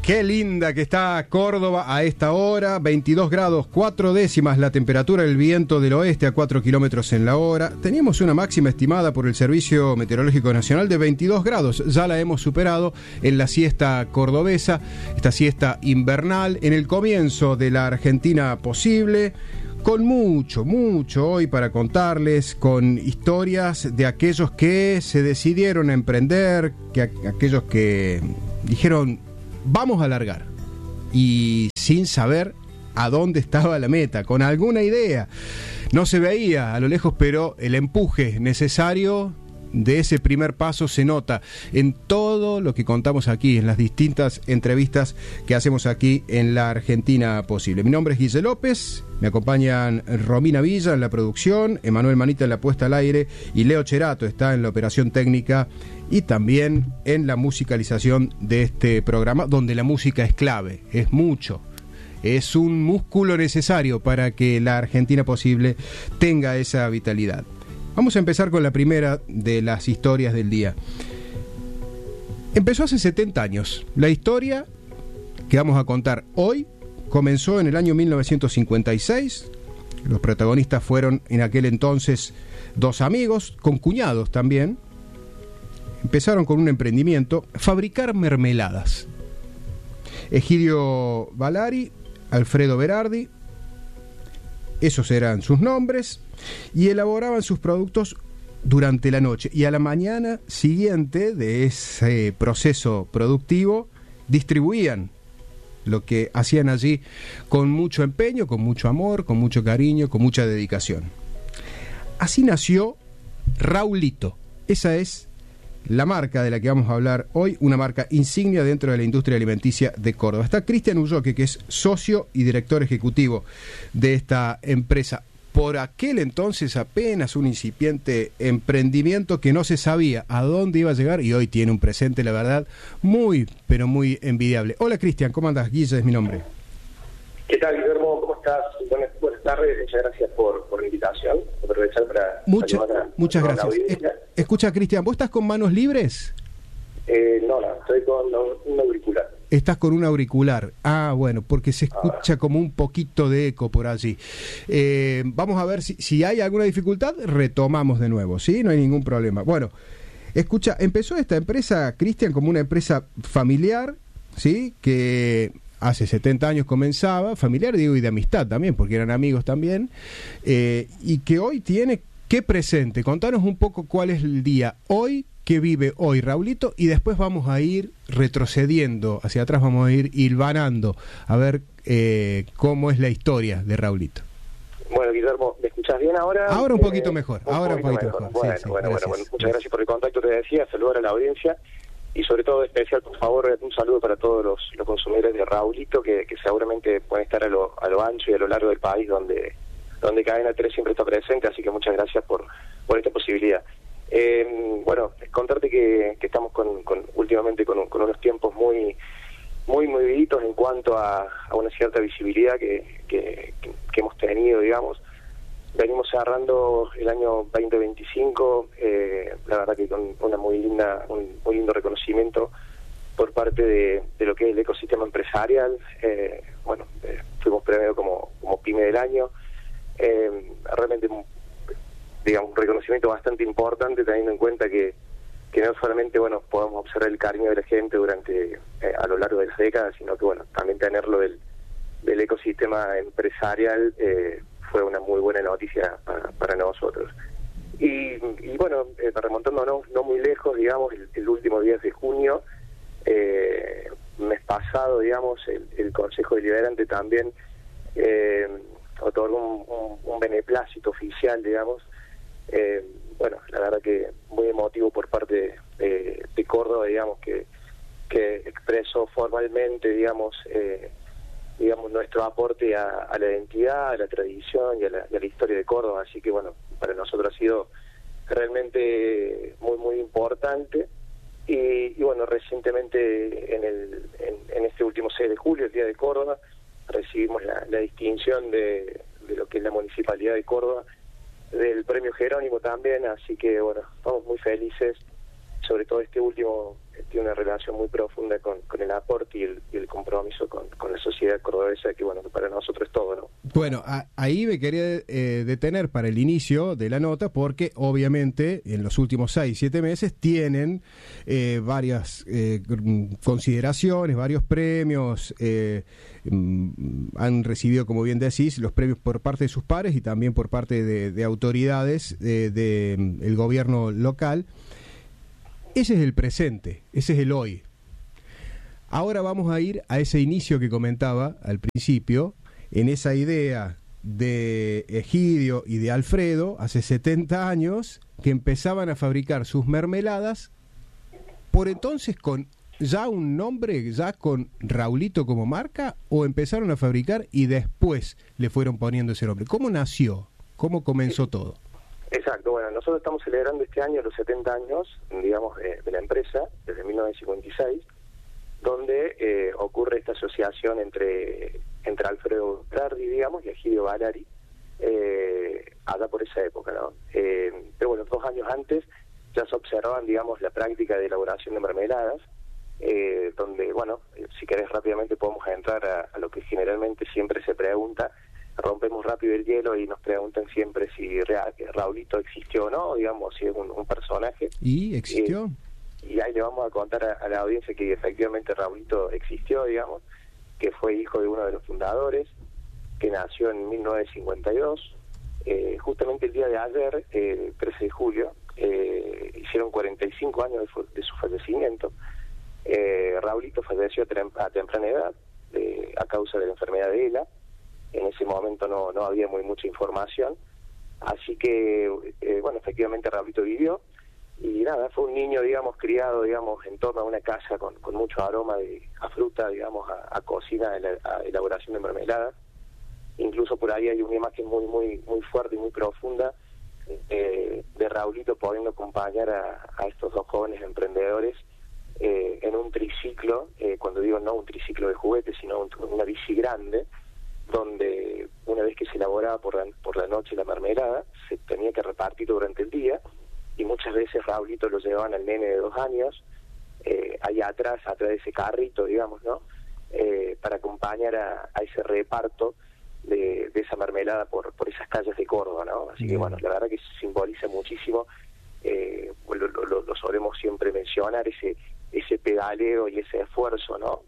Qué linda que está Córdoba a esta hora, 22 grados 4 décimas la temperatura, el viento del oeste a 4 kilómetros en la hora. Teníamos una máxima estimada por el Servicio Meteorológico Nacional de 22 grados, ya la hemos superado en la siesta cordobesa, esta siesta invernal, en el comienzo de la Argentina posible, con mucho hoy para contarles, con historias de aquellos que se decidieron a emprender, aquellos que dijeron: vamos a largar, y sin saber a dónde estaba la meta, con alguna idea. No se veía a lo lejos, pero el empuje necesario de ese primer paso se nota en todo lo que contamos aquí, en las distintas entrevistas que hacemos aquí en la Argentina Posible. Mi nombre es Guille López, me acompañan Romina Villa en la producción, Emanuel Manita en la puesta al aire y Leo Cherato está en la operación técnica y también en la musicalización de este programa, donde la música es clave, es mucho. Es un músculo necesario para que la Argentina Posible tenga esa vitalidad. Vamos a empezar con la primera de las historias del día. Empezó hace 70 años. La historia que vamos a contar hoy comenzó en el año 1956. Los protagonistas fueron en aquel entonces dos amigos, con cuñados también. Empezaron con un emprendimiento, fabricar mermeladas. Egidio Valari, Alfredo Berardi, esos eran sus nombres, y elaboraban sus productos durante la noche. Y a la mañana siguiente de ese proceso productivo, distribuían lo que hacían allí con mucho empeño, con mucho amor, con mucho cariño, con mucha dedicación. Así nació Raulito. Esa es la marca de la que vamos a hablar hoy, una marca insignia dentro de la industria alimenticia de Córdoba. Está Cristian Ulloque, que es socio y director ejecutivo de esta empresa. Por aquel entonces apenas un incipiente emprendimiento que no se sabía a dónde iba a llegar, y hoy tiene un presente, la verdad, muy, pero muy envidiable. Hola Cristian, ¿cómo andás? Guille es mi nombre. ¿Qué tal, Guillermo? ¿Cómo estás? Buenas tardes, muchas gracias por la invitación. Aprovechar para muchas gracias. Escucha, Cristian, ¿vos estás con manos libres? No, estoy con un auricular. Estás con un auricular. Ah, bueno, porque se escucha como un poquito de eco por allí. Vamos a ver si hay alguna dificultad, retomamos de nuevo, ¿sí? No hay ningún problema. Bueno, escucha, empezó esta empresa, Cristian, como una empresa familiar, ¿sí? Que hace 70 años comenzaba, familiar digo, y de amistad también, porque eran amigos también, y que hoy tiene, ¿qué presente? Contanos un poco cuál es el día hoy, qué vive hoy Raulito, y después vamos a ir retrocediendo hacia atrás, vamos a ir hilvanando a ver cómo es la historia de Raulito. Bueno, Guillermo, ¿me escuchás bien ahora? Ahora un poquito mejor, ahora un poquito mejor. Bueno, muchas gracias por el contacto, te decía, saludar a la audiencia. Y sobre todo especial, por favor, un saludo para todos los consumidores de Raulito, que seguramente pueden estar a lo ancho y a lo largo del país, donde Cadena 3 siempre está presente, así que muchas gracias por esta posibilidad. Bueno, contarte que estamos últimamente con unos tiempos muy vivitos en cuanto a una cierta visibilidad que hemos tenido, digamos. Venimos cerrando el año 2025, la verdad que con un muy lindo reconocimiento por parte de lo que es el ecosistema empresarial. Fuimos premiados como PYME del año. Realmente, digamos, un reconocimiento bastante importante, teniendo en cuenta que no solamente podamos observar el cariño de la gente durante a lo largo de las décadas, sino que también tenerlo del ecosistema empresarial fue una muy buena noticia para nosotros. Y remontándonos no muy lejos, digamos, el último 10 de junio, mes pasado, digamos, el Consejo Deliberante también otorgó un beneplácito oficial, digamos. La verdad que muy emotivo por parte de Córdoba, digamos, que expresó formalmente, digamos, nuestro aporte a la identidad, a la tradición y a la historia de Córdoba. Así que para nosotros ha sido realmente muy importante. Y recientemente en este último 6 de julio, el Día de Córdoba, recibimos la distinción de lo que es la Municipalidad de Córdoba, del Premio Jerónimo también. Así que estamos muy felices, sobre todo este último tiene una relación muy profunda con el aporte y el compromiso con la sociedad cordobesa, que bueno, que para nosotros es todo, ¿no? Bueno, ahí me quería detener para el inicio de la nota, porque obviamente en los últimos 6-7 meses tienen varias consideraciones, varios premios, han recibido, como bien decís, los premios por parte de sus pares y también por parte de autoridades del gobierno local. Ese es el presente, ese es el hoy. Ahora vamos a ir a ese inicio que comentaba al principio, en esa idea de Egidio y de Alfredo, hace 70 años, que empezaban a fabricar sus mermeladas, por entonces con ya un nombre, ya con Raulito como marca, o empezaron a fabricar y después le fueron poniendo ese nombre. ¿Cómo nació? ¿Cómo comenzó todo? Exacto, bueno, nosotros estamos celebrando este año los 70 años, digamos, de la empresa, desde 1956, donde ocurre esta asociación entre Alfredo Berardi, digamos, y Egidio Valari, allá por esa época, ¿no? Pero bueno, 2 años antes ya se observaban, digamos, la práctica de elaboración de mermeladas, donde, bueno, si querés rápidamente podemos entrar a lo que generalmente siempre se pregunta. Rompemos rápido el hielo y nos preguntan siempre si Raulito existió o no, digamos, si es un personaje. ¿Y existió? Y ahí le vamos a contar a la audiencia que efectivamente Raulito existió, digamos, que fue hijo de uno de los fundadores, que nació en 1952. Justamente el día de ayer, el 13 de julio, hicieron 45 años de su fallecimiento. Raulito falleció a temprana edad a causa de la enfermedad de ELA. En ese momento no había mucha información, así que, bueno, efectivamente Raulito vivió, y nada, fue un niño, digamos, criado, digamos, en torno a una casa con mucho aroma a fruta, digamos, a cocina, a elaboración de mermeladas. Incluso por ahí hay una imagen muy fuerte y muy profunda de Raulito pudiendo acompañar a estos 2 jóvenes emprendedores en un triciclo, cuando digo no un triciclo de juguetes, sino una bici grande, donde una vez que se elaboraba por la noche la mermelada, se tenía que repartir durante el día, y muchas veces Raulito lo llevaban al nene de 2 años, allá atrás de ese carrito, digamos, ¿no? Para acompañar a ese reparto de esa mermelada por esas calles de Córdoba, ¿no? Así que, bueno, la verdad que simboliza muchísimo, lo solemos siempre mencionar, ese pedaleo y ese esfuerzo, ¿no?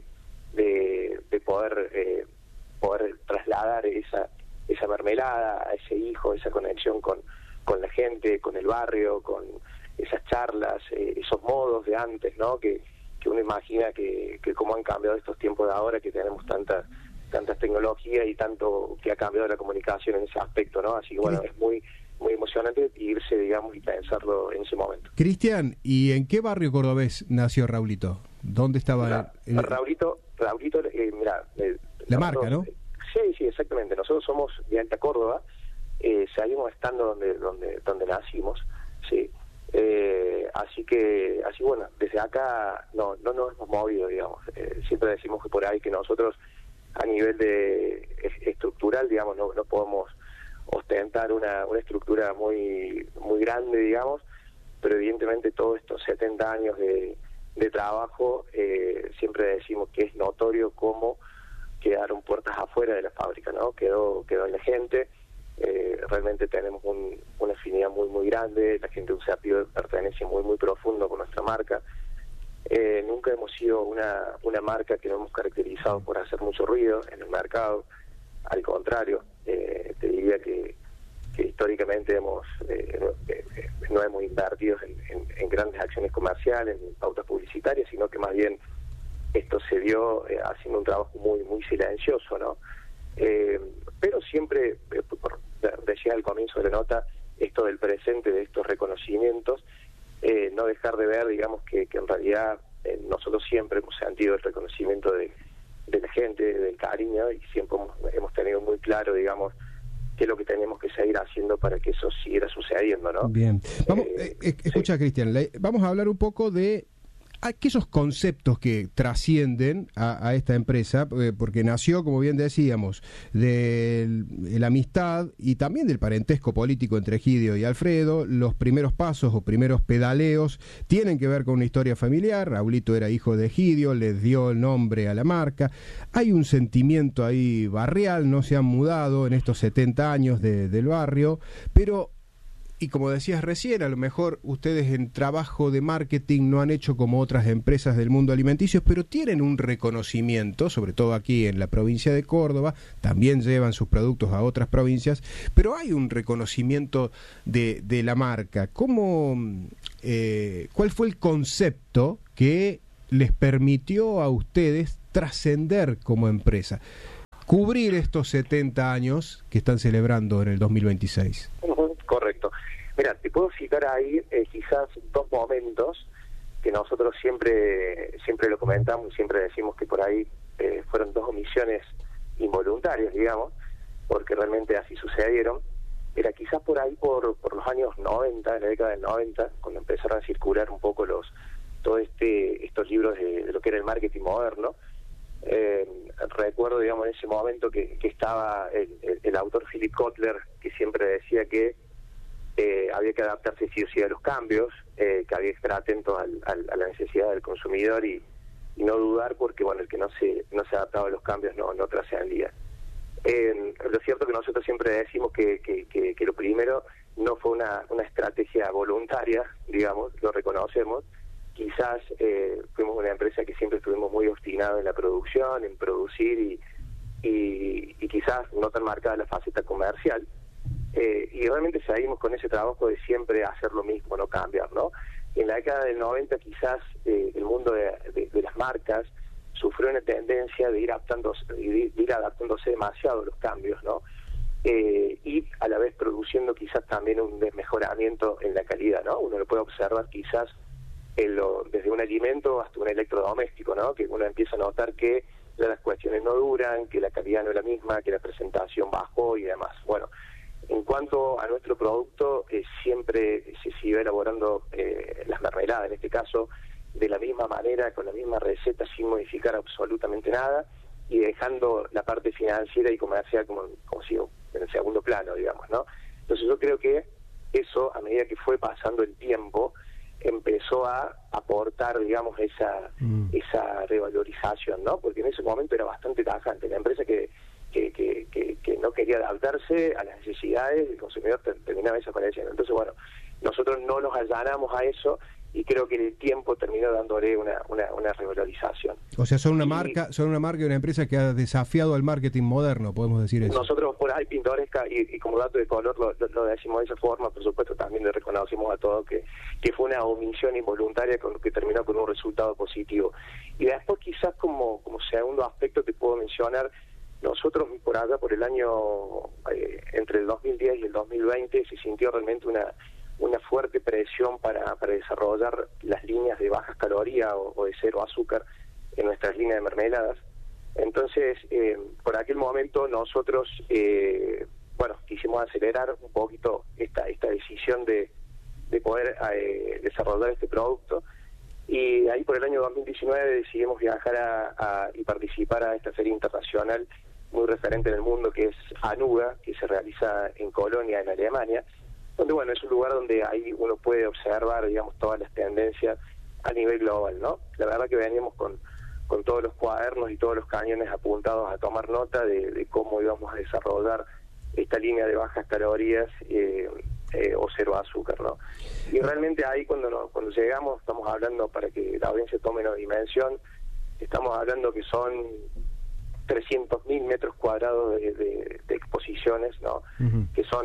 De poder trasladar esa mermelada a ese hijo, esa conexión con la gente, con el barrio, con esas charlas, esos modos de antes, ¿no? Que uno imagina que cómo han cambiado estos tiempos de ahora, que tenemos tantas tecnologías y tanto que ha cambiado la comunicación en ese aspecto, ¿no? Así que bueno, es muy emocionante irse, digamos, y pensarlo en ese momento. Cristian, ¿y en qué barrio cordobés nació Raulito? ¿Dónde estaba? Raulito, mira... la marca, ¿no? Sí, exactamente. Nosotros somos de Alta Córdoba, seguimos estando donde nacimos, sí. Así bueno, desde acá no nos hemos movido, digamos. Siempre decimos que por ahí que nosotros a nivel de estructural, digamos, no podemos ostentar una estructura muy grande, digamos, pero evidentemente todos estos 70 años de trabajo, siempre decimos que es notorio cómo quedaron puertas afuera de la fábrica, ¿no? Quedó en la gente. Realmente tenemos una afinidad muy grande, la gente un sentido de pertenencia muy profundo con nuestra marca. Nunca hemos sido una marca que nos hemos caracterizado por hacer mucho ruido en el mercado. Al contrario, te diría que históricamente no hemos invertido en grandes acciones comerciales, en pautas publicitarias, sino que más bien esto se dio haciendo un trabajo muy silencioso, ¿no? Pero siempre, decía al comienzo de la nota, esto del presente, de estos reconocimientos, no dejar de ver, digamos, que en realidad nosotros siempre hemos sentido el reconocimiento de la gente, del cariño, y siempre hemos tenido muy claro, digamos, qué es lo que tenemos que seguir haciendo para que eso siguiera sucediendo, ¿no? Bien. Vamos, escucha, sí. Cristian, vamos a hablar un poco de aquellos conceptos que trascienden a esta empresa, porque nació, como bien decíamos, de la amistad y también del parentesco político entre Egidio y Alfredo. Los primeros pasos o primeros pedaleos tienen que ver con una historia familiar. Raulito era hijo de Egidio, les dio el nombre a la marca. Hay un sentimiento ahí barrial, no se han mudado en estos 70 años del barrio, pero... Y como decías recién, a lo mejor ustedes en trabajo de marketing no han hecho como otras empresas del mundo alimenticio, pero tienen un reconocimiento, sobre todo aquí en la provincia de Córdoba, también llevan sus productos a otras provincias, pero hay un reconocimiento de la marca. ¿Cuál fue el concepto que les permitió a ustedes trascender como empresa? Cubrir estos 70 años que están celebrando en el 2026. Correcto. Mira, te puedo citar ahí quizás dos momentos que nosotros siempre lo comentamos y siempre decimos que por ahí fueron dos omisiones involuntarias, digamos, porque realmente así sucedieron. Era quizás por ahí por los años 90, en la década del 90, cuando empezaron a circular un poco estos libros de lo que era el marketing moderno. Recuerdo, digamos, en ese momento que estaba el autor Philip Kotler, que siempre decía que había que adaptarse sí o sí a los cambios, que había que estar atento a la necesidad del consumidor y no dudar, porque bueno, el que no se adaptaba a los cambios no trascendía. Lo cierto que nosotros siempre decimos que lo primero no fue una estrategia voluntaria, digamos, lo reconocemos. Quizás fuimos una empresa que siempre estuvimos muy obstinados en la producción, en producir y quizás no tan marcada la faceta comercial. Y realmente seguimos con ese trabajo de siempre hacer lo mismo, no cambiar, ¿no? En la década del 90 quizás el mundo de las marcas sufrió una tendencia de ir adaptándose demasiado a los cambios, ¿no? Y a la vez produciendo quizás también un desmejoramiento en la calidad, ¿no? Uno lo puede observar quizás desde un alimento hasta un electrodoméstico, ¿no? Que uno empieza a notar que las cuestiones no duran, que la calidad no es la misma, que la presentación bajó y demás. Bueno, en cuanto a nuestro producto, siempre se sigue elaborando las mermeladas, en este caso, de la misma manera, con la misma receta, sin modificar absolutamente nada, y dejando la parte financiera y comercial como si en el segundo plano, digamos, ¿no? Entonces yo creo que eso, a medida que fue pasando el tiempo, empezó a aportar, digamos, esa revalorización, ¿no? Porque en ese momento era bastante tajante. La empresa que no quería adaptarse a las necesidades del consumidor terminaba desapareciendo. Entonces, bueno, nosotros no nos allanamos a eso y creo que el tiempo terminó dándole una revalorización. O sea, son una marca y una empresa que ha desafiado al marketing moderno, podemos decir eso. Nosotros por ahí pintoresca y como dato de color lo decimos de esa forma. Por supuesto también le reconocimos a todos que fue una omisión involuntaria que terminó con un resultado positivo. Y después quizás como segundo aspecto te puedo mencionar, nosotros por allá por el año entre el 2010 y el 2020 se sintió realmente una fuerte presión para desarrollar las líneas de bajas calorías o de cero azúcar en nuestras líneas de mermeladas. Entonces, por aquel momento nosotros, quisimos acelerar un poquito esta decisión de poder desarrollar este producto. Y ahí por el año 2019 decidimos viajar y participar a esta feria internacional muy referente en el mundo, que es Anuga, que se realiza en Colonia, en Alemania, donde bueno, es un lugar donde ahí uno puede observar, digamos, todas las tendencias a nivel global, ¿no? La verdad que veníamos con todos los cuadernos y todos los cañones apuntados a tomar nota de cómo íbamos a desarrollar esta línea de bajas calorías o cero azúcar, ¿no? Y realmente ahí cuando llegamos, estamos hablando, para que la audiencia tome una dimensión, estamos hablando que son 300.000 metros cuadrados de exposiciones, ¿no? Uh-huh. Que son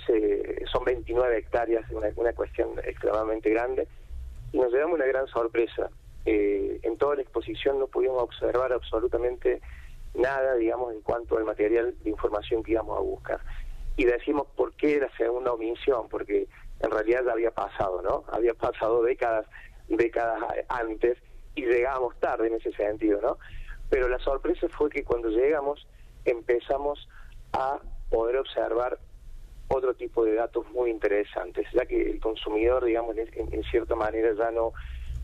29 hectáreas, una cuestión extremadamente grande, y nos llevamos una gran sorpresa. En toda la exposición no pudimos observar absolutamente nada, digamos, en cuanto al material de información que íbamos a buscar. Y decimos, ¿por qué la segunda omisión? Porque en realidad ya había pasado, ¿no? Había pasado décadas antes y llegábamos tarde en ese sentido, ¿no? Pero la sorpresa fue que cuando llegamos empezamos a poder observar otro tipo de datos muy interesantes, ya que el consumidor, digamos, en cierta manera ya no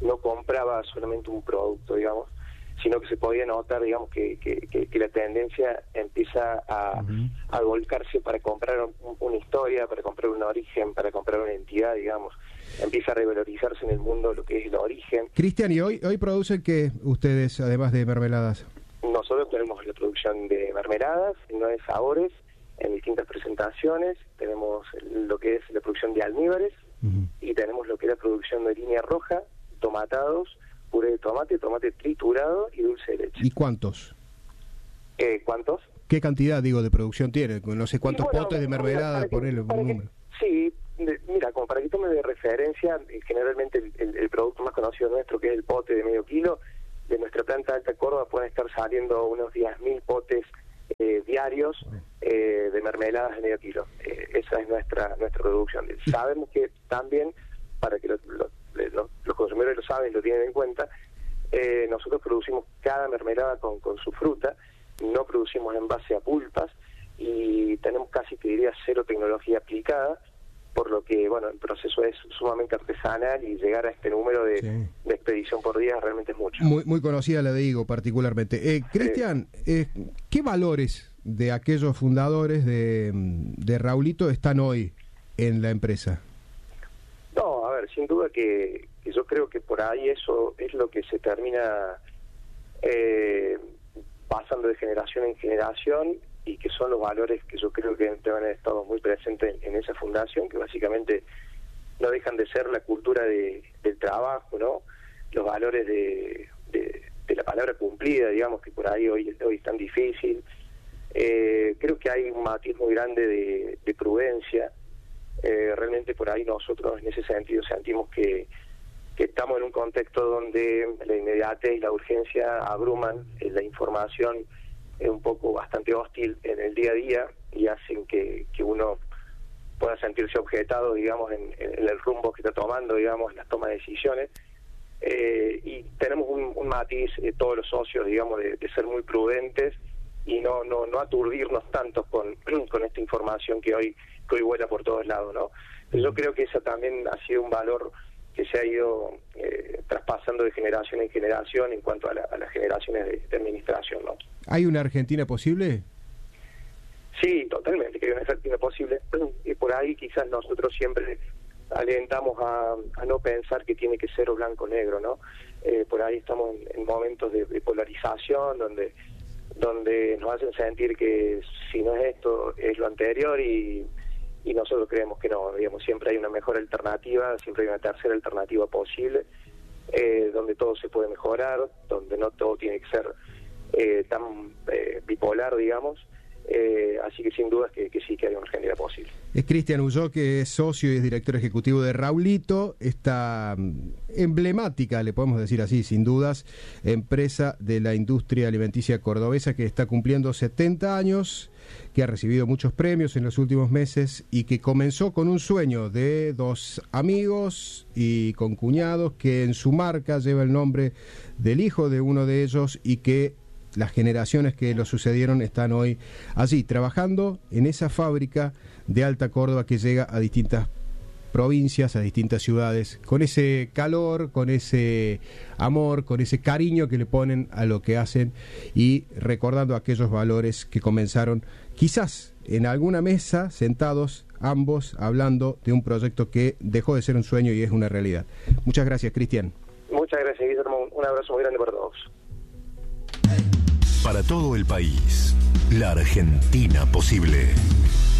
no compraba solamente un producto, digamos, sino que se podía notar, digamos, que la tendencia empieza a volcarse para comprar una historia, para comprar un origen, para comprar una entidad, digamos. Empieza a revalorizarse en el mundo lo que es el origen. Cristian, ¿y hoy producen qué ustedes, además de mermeladas? Nosotros tenemos la producción de mermeladas, 9 sabores, en distintas presentaciones. Tenemos lo que es la producción de almíbares, y tenemos lo que es la producción de línea roja, tomatados, puré de tomate, tomate triturado y dulce de leche. ¿Y cuántos? ¿Cuántos? ¿Qué cantidad, digo, de producción tiene? No sé cuántos potes de mermelada, ponerle un número. Sí, mira, como para que tome de referencia, generalmente el producto más conocido nuestro, que es el pote de medio kilo, de nuestra planta de Alta Córdoba pueden estar saliendo unos 10.000 potes diarios de mermeladas de medio kilo. Esa es nuestra producción. Sabemos que también, para que los consumidores lo saben, lo tienen en cuenta, nosotros producimos cada mermelada con su fruta, no producimos en base a pulpas, y tenemos casi, te diría, cero tecnología aplicada, por lo que, bueno, el proceso es sumamente artesanal, y llegar a este número de expedición por día realmente es mucho. Muy conocida la de Higo, particularmente. Cristian, ¿qué valores de aquellos fundadores de Raulito están hoy en la empresa? No, a ver, sin duda que yo creo que por ahí eso es lo que se termina pasando de generación en generación, y que son los valores que yo creo que deben haber estado muy presentes en esa fundación, que básicamente no dejan de ser la cultura del trabajo, ¿no? Los valores de la palabra cumplida, digamos, que por ahí hoy es tan difícil. Creo que hay un matiz muy grande de prudencia. Realmente por ahí nosotros en ese sentido sentimos que estamos en un contexto donde la inmediatez y la urgencia abruman, la información es un poco bastante hostil en el día a día, y hacen que uno pueda sentirse objetado, digamos, en el rumbo que está tomando, digamos, en la toma de decisiones. Y tenemos un matiz, todos los socios, digamos, de ser muy prudentes y no aturdirnos tanto con esta información que hoy vuela por todos lados, ¿no? Yo creo que eso también ha sido un valor que se ha ido traspasando de generación en generación en cuanto a las generaciones de administración, ¿no? ¿Hay una Argentina posible? Sí, totalmente, que hay una Argentina posible, y por ahí quizás nosotros siempre alentamos a no pensar que tiene que ser o blanco o negro, ¿no? Por ahí estamos en momentos de polarización, donde nos hacen sentir que si no es esto, es lo anterior, y nosotros creemos que no, digamos, siempre hay una mejor alternativa, siempre hay una tercera alternativa posible, donde todo se puede mejorar, donde no todo tiene que ser tan bipolar, digamos. Así que sin dudas que sí que hay una Argentina posible. Es Cristian Ulloa, que es socio y es director ejecutivo de Raulito, esta emblemática, le podemos decir así, sin dudas, empresa de la industria alimenticia cordobesa, que está cumpliendo 70 años, que ha recibido muchos premios en los últimos meses, y que comenzó con un sueño de dos amigos y con cuñados, que en su marca lleva el nombre del hijo de uno de ellos, y que las generaciones que lo sucedieron están hoy allí, trabajando en esa fábrica de Alta Córdoba que llega a distintas provincias, a distintas ciudades, con ese calor, con ese amor, con ese cariño que le ponen a lo que hacen, y recordando aquellos valores que comenzaron quizás en alguna mesa, sentados ambos, hablando de un proyecto que dejó de ser un sueño y es una realidad. Muchas gracias, Cristian. Muchas gracias, Guillermo. Un abrazo muy grande para todos. Para todo el país, la Argentina posible.